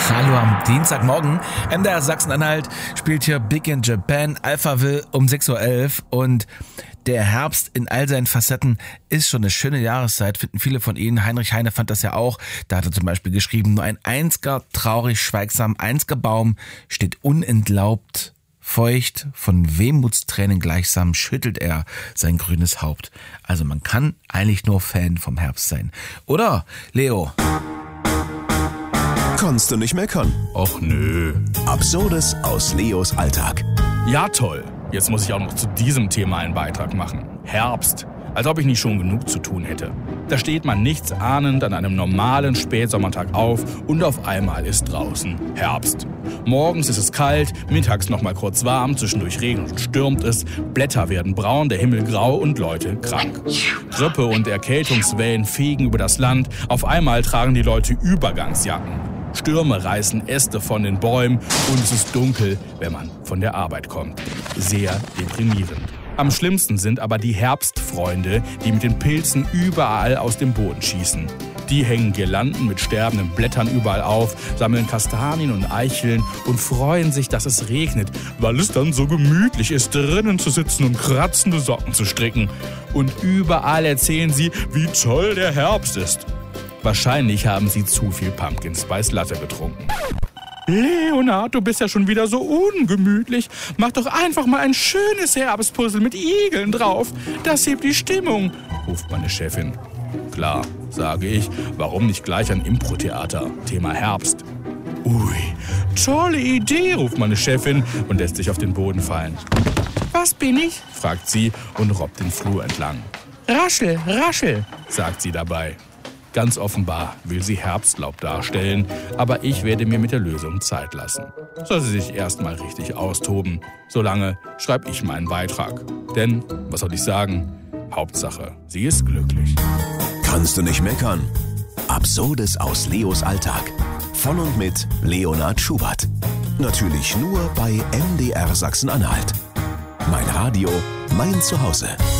Hallo am Dienstagmorgen. MDR Sachsen-Anhalt spielt hier Big in Japan, Alphaville um 6.11 Uhr und der Herbst in all seinen Facetten ist schon eine schöne Jahreszeit, finden viele von Ihnen. Heinrich Heine fand das ja auch. Da hat er zum Beispiel geschrieben, nur ein einziger, traurig, schweigsam, einziger Baum steht unentlaubt, feucht, von Wehmutstränen gleichsam schüttelt er sein grünes Haupt. Also man kann eigentlich nur Fan vom Herbst sein. Oder, Leo? Kannst du nicht meckern? Och nö. Absurdes aus Leos Alltag. Ja toll, jetzt muss ich auch noch zu diesem Thema einen Beitrag machen. Herbst. Als ob ich nicht schon genug zu tun hätte. Da steht man nichts ahnend an einem normalen Spätsommertag auf und auf einmal ist draußen Herbst. Morgens ist es kalt, mittags noch mal kurz warm, zwischendurch regnet und stürmt es, Blätter werden braun, der Himmel grau und Leute krank. Grippe und Erkältungswellen fegen über das Land, auf einmal tragen die Leute Übergangsjacken. Stürme reißen Äste von den Bäumen und es ist dunkel, wenn man von der Arbeit kommt. Sehr deprimierend. Am schlimmsten sind aber die Herbstfreunde, die mit den Pilzen überall aus dem Boden schießen. Die hängen Girlanden mit sterbenden Blättern überall auf, sammeln Kastanien und Eicheln und freuen sich, dass es regnet, weil es dann so gemütlich ist, drinnen zu sitzen und kratzende Socken zu stricken. Und überall erzählen sie, wie toll der Herbst ist. Wahrscheinlich haben sie zu viel Pumpkin Spice Latte getrunken. Leonard, du bist ja schon wieder so ungemütlich. Mach doch einfach mal ein schönes Herbstpuzzle mit Igeln drauf. Das hebt die Stimmung, ruft meine Chefin. Klar, sage ich, warum nicht gleich ein Impro-Theater? Thema Herbst. Ui, tolle Idee, ruft meine Chefin und lässt sich auf den Boden fallen. Was bin ich? Fragt sie und robbt den Flur entlang. Raschel, raschel, sagt sie dabei. Ganz offenbar will sie Herbstlaub darstellen, aber ich werde mir mit der Lösung Zeit lassen. Soll sie sich erstmal richtig austoben. Solange schreibe ich meinen Beitrag. Denn, was soll ich sagen? Hauptsache, sie ist glücklich. Kannst du nicht meckern? Absurdes aus Leos Alltag. Von und mit Leonard Schubert. Natürlich nur bei MDR Sachsen-Anhalt. Mein Radio, mein Zuhause.